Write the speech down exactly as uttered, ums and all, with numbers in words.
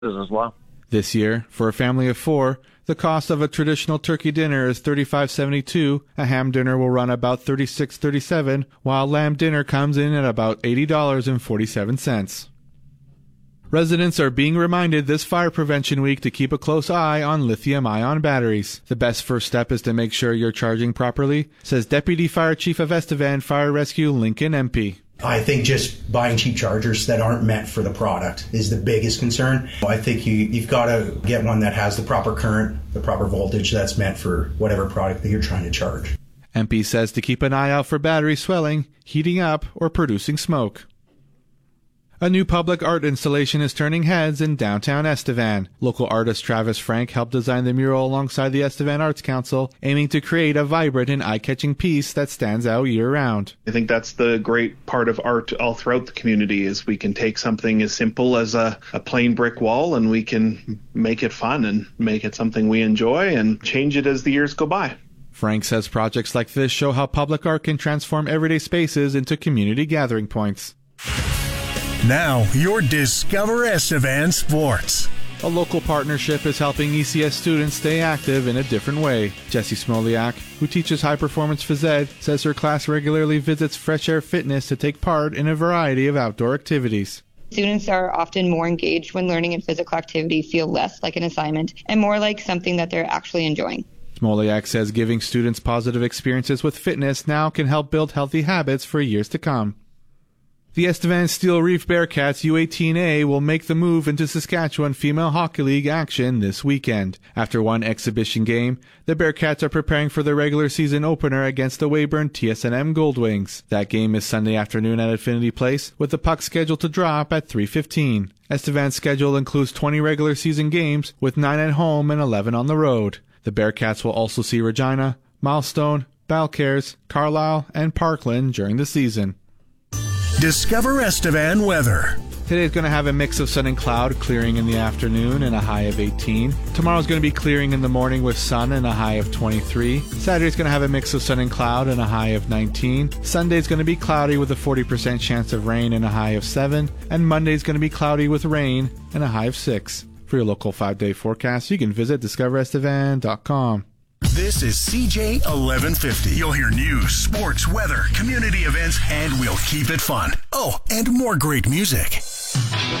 as well. This year, for a family of four, the cost of a traditional turkey dinner is thirty-five dollars and seventy-two cents. A ham dinner will run about thirty-six dollars and thirty-seven cents, while lamb dinner comes in at about eighty dollars and forty-seven cents. Residents are being reminded this Fire Prevention Week to keep a close eye on lithium-ion batteries. The best first step is to make sure you're charging properly, says Deputy Fire Chief of Estevan Fire Rescue Lincoln M P. I think just buying cheap chargers that aren't meant for the product is the biggest concern. I think you, you've got to get one that has the proper current, the proper voltage that's meant for whatever product that you're trying to charge. M P says to keep an eye out for battery swelling, heating up, or producing smoke. A new public art installation is turning heads in downtown Estevan. Local artist Travis Frank helped design the mural alongside the Estevan Arts Council, aiming to create a vibrant and eye-catching piece that stands out year-round. I think that's the great part of art all throughout the community is we can take something as simple as a, a plain brick wall and we can make it fun and make it something we enjoy and change it as the years go by. Frank says projects like this show how public art can transform everyday spaces into community gathering points. Now, your Discover Estevan Sports. A local partnership is helping E C S students stay active in a different way. Jessie Smoliak, who teaches high-performance phys ed, says her class regularly visits Fresh Air Fitness to take part in a variety of outdoor activities. Students are often more engaged when learning and physical activity feel less like an assignment and more like something that they're actually enjoying. Smoliak says giving students positive experiences with fitness now can help build healthy habits for years to come. The Estevan Steel Reef Bearcats U eighteen A will make the move into Saskatchewan Female Hockey League action this weekend. After one exhibition game, the Bearcats are preparing for the regular season opener against the Weyburn T S N M Goldwings. That game is Sunday afternoon at Affinity Place, with the puck scheduled to drop at three fifteen. Estevan's schedule includes twenty regular season games, with nine at home and eleven on the road. The Bearcats will also see Regina, Milestone, Balcarres, Carlisle, and Parkland during the season. Discover Estevan weather. Today's going to have a mix of sun and cloud, clearing in the afternoon and a high of eighteen. Tomorrow's going to be clearing in the morning with sun and a high of twenty-three. Saturday's going to have a mix of sun and cloud and a high of nineteen. Sunday's going to be cloudy with a forty percent chance of rain and a high of seven. And Monday's going to be cloudy with rain and a high of six. For your local five-day forecast, you can visit discover estevan dot com. This is C J eleven fifty. You'll hear news, sports, weather, community events, and we'll keep it fun. Oh, and more great music.